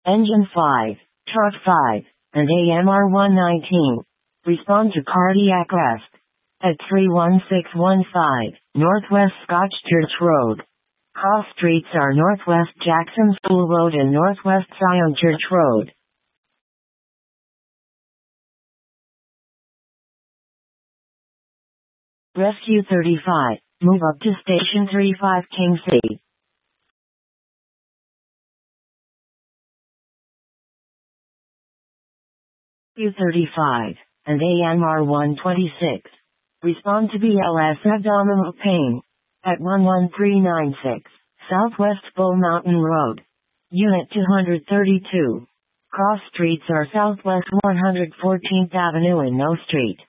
Engine 5, Truck 5, and AMR 119. Respond to cardiac arrest. At 31615, Northwest Scotch Church Road. Cross streets are Northwest Jackson School Road and Northwest Zion Church Road. Rescue 35, move up to Station 35 Kingsley. U35, and AMR 126. Respond to BLS abdominal pain. At 11396, Southwest Bull Mountain Road. Unit 232. Cross streets are Southwest 114th Avenue and No Street.